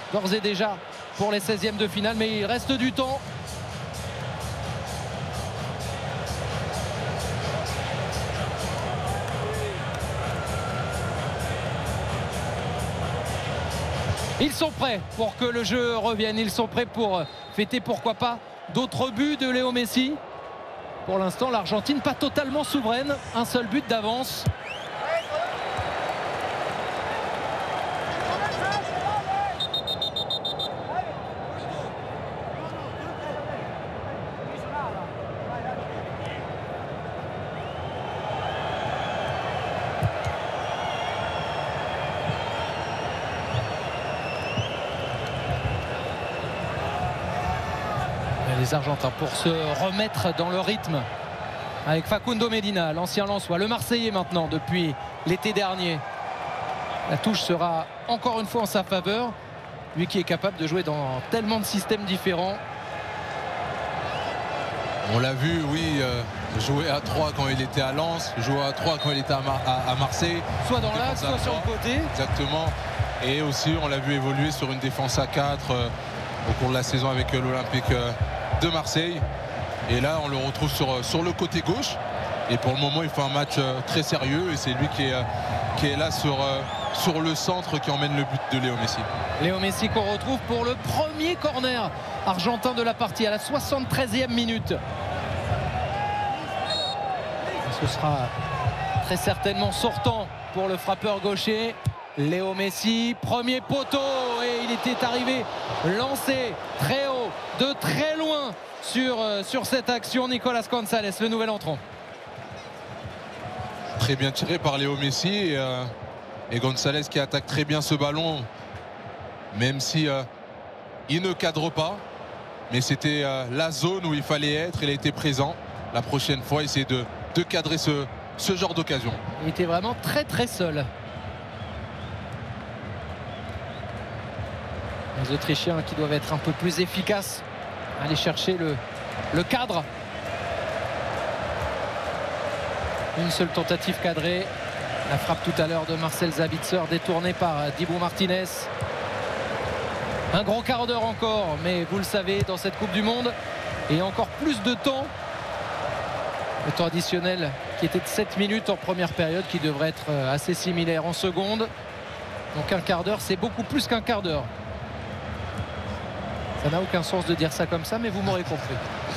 d'ores et déjà pour les 16e de finale, mais il reste du temps. Ils sont prêts pour que le jeu revienne. Ils sont prêts pour fêter, pourquoi pas, d'autres buts de Léo Messi. Pour l'instant, l'Argentine pas totalement souveraine. Un seul but d'avance. Les Argentins pour se remettre dans le rythme avec Facundo Medina, l'ancien Lensois, le Marseillais maintenant depuis l'été dernier. La touche sera encore une fois en sa faveur, lui qui est capable de jouer dans tellement de systèmes différents. On l'a vu, oui, jouer à 3 quand il était à Lens, jouer à 3 quand il était à Marseille. Soit dans l'axe, soit sur le côté. Exactement. Et aussi, on l'a vu évoluer sur une défense à 4 au cours de la saison avec l'Olympique de Marseille. Et là on le retrouve sur le côté gauche, et pour le moment il fait un match très sérieux, et c'est lui qui est là sur le centre qui emmène le but de Léo Messi. Léo Messi qu'on retrouve pour le premier corner argentin de la partie à la 73e minute. Ce sera très certainement sortant pour le frappeur gaucher Léo Messi. Premier poteau, et il était arrivé lancé très haut, de très loin sur cette action. Nicolas Gonzalez, le nouvel entrant. Très bien tiré par Léo Messi, et Gonzalez qui attaque très bien ce ballon, même si il ne cadre pas, mais c'était la zone où il fallait être. Il a été présent. La prochaine fois, essayer de cadrer ce genre d'occasion. Il était vraiment très très seul. Les Autrichiens qui doivent être un peu plus efficaces, aller chercher le cadre. Une seule tentative cadrée. La frappe tout à l'heure de Marcel Sabitzer, détournée par Dibu Martinez. Un gros quart d'heure encore, mais vous le savez, dans cette Coupe du Monde, et encore plus de temps. Le temps additionnel qui était de 7 minutes en première période, qui devrait être assez similaire en seconde. Donc un quart d'heure, c'est beaucoup plus qu'un quart d'heure. Ça n'a aucun sens de dire ça comme ça, mais vous m'aurez compris.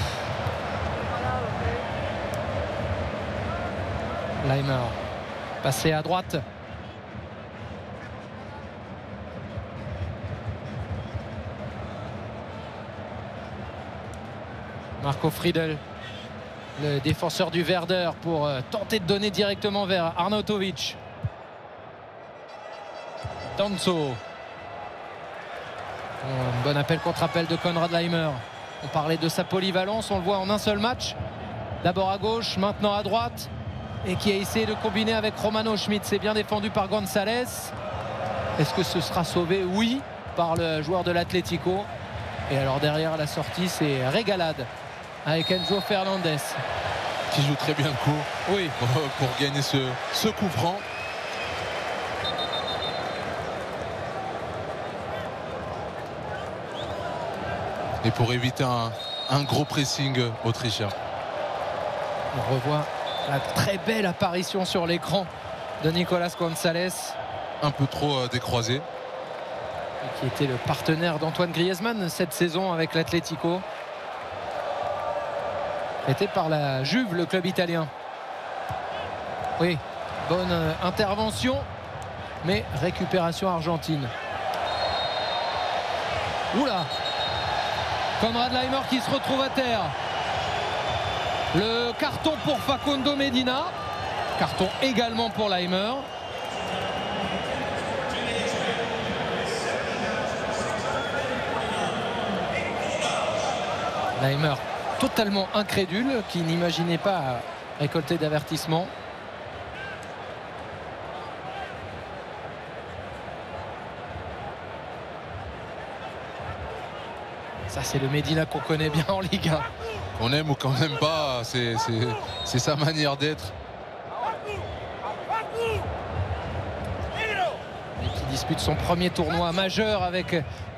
Laimer, passé à droite. Marco Friedel, le défenseur du Werder, pour tenter de donner directement vers Arnautovic. Danso. Un bon appel contre appel de Konrad Laimer. On parlait de sa polyvalence, on le voit en un seul match. D'abord à gauche, maintenant à droite, et qui a essayé de combiner avec Romano Schmidt. C'est bien défendu par Gonzalez. Est-ce que ce sera sauvé? Oui, par le joueur de l'Atlético. Et alors derrière la sortie, c'est régalade avec Enzo Fernandez, qui joue très bien le coup, oui, pour gagner ce coup franc. Et pour éviter un gros pressing autrichien. On revoit la très belle apparition sur l'écran de Nicolas Gonzalez. Un peu trop décroisé. Et qui était le partenaire d'Antoine Griezmann cette saison avec l'Atlético. Était par la Juve, le club italien. Oui, bonne intervention, mais récupération argentine. Oula! Konrad Laimer qui se retrouve à terre. Le carton pour Facundo Medina. Carton également pour Laimer. Laimer totalement incrédule, qui n'imaginait pas récolter d'avertissement. Ça, c'est le Medina qu'on connaît bien en Ligue 1. Qu'on aime ou qu'on n'aime pas, c'est sa manière d'être. Et qui dispute son premier tournoi majeur avec